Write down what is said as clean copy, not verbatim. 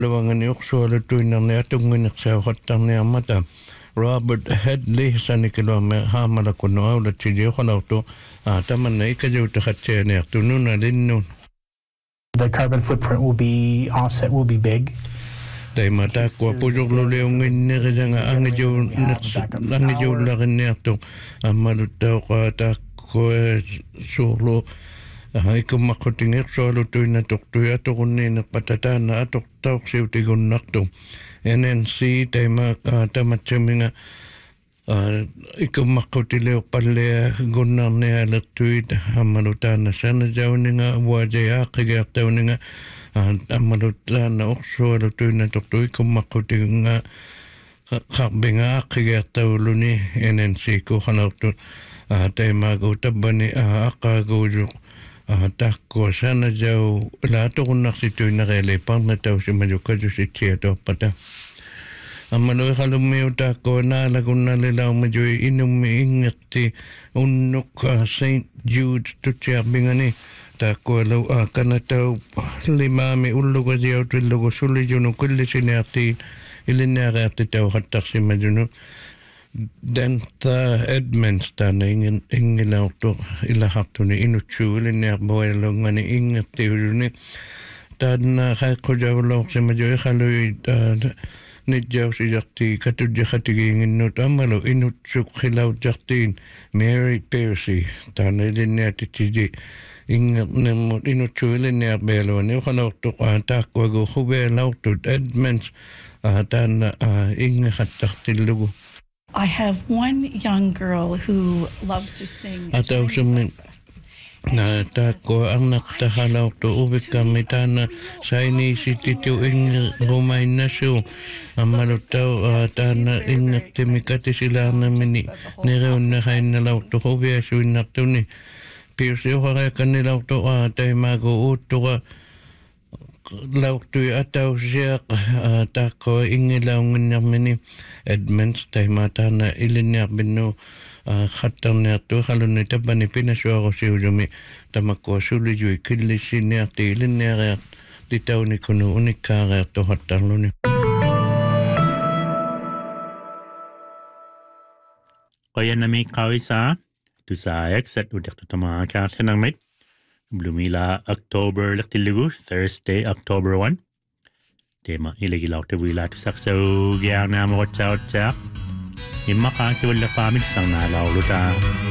luangani uqsualutuinnerni atunginersaaqattarniarmata Robert Hadley sanikilome haamalakunu aulatsidiuqalartu tamanna ikajuutaxatsianiartununa linnun The carbon footprint will be big. Taimata ko pujurluleunginnerilanga angijuullarinniartu ammalutauqaata ko suurlu ikummaqutingersualutuinnatortuya toqunniineqqatataana atortauqsiutigunnartu NNC taima tamatsaminga ikummaqqutileoqqallea gunnarnialertuit ammalutaana sanajauninga waajayaaqigeertauninga ammalutaana orsualutuinnatortu ikummaqqutigunga qarbinga aqqigeertauluni NNC kuqanertu taimaagu tabbani aqqaaguuju takko sanajau laatoqunnarsituinnereele parnatausimajukajusitsiatoppata ammalui qalummiu takko naalagunnalilaumajuи inummi ingerti unnuk St. Jude tutsiarbingani takko lau kanatau limaami ullugasiautillugu sulijunu kullisiniartiin ilinniarearti tauqattarsimajunu Danta Edmonds tana ingilautu ilahartuni inutsuulinniarboilungani ingertiuluni taadna qaiqqujavulorsimajui qalui nidjausijarti katujjaqatigiinginnut ammalu inutsuk qilautjartiin Mary Percy tana ilinniatitiji ingernemmut inutsuulinniarbealuani uqalortuq taakkuagu hubealaurtut Edmonds taana ingeqattartillugu I have one young girl who loves to sing. Atausumin na tako annaqtahalautu uvikkammitana saini sititu ingerumainnasu ammalutau taana ingertimikatisilaarnamini neriunnaqainnalautu huviasuinnartuni piusiuqareakannilautu taimaagu uuttuqa lautui atausiaq takko ingilaunginnermini Edmonds taimatana ilinniarbinnu khattarniartu qalunni tabbani pinasuarusiulumi tamakko sulijui killissiniarti ilinniareart litaunikunu unikkaareartu hattarluni Qoyanami qawisa tusaayak sat udaqtutama kaartanarmit Blumila October laktillugu Thursday October 1 tema ilegilautuwila tusaqsau giarnaamorotsautsaaq imma qaasiwallaqaamit sarnaalaulutaa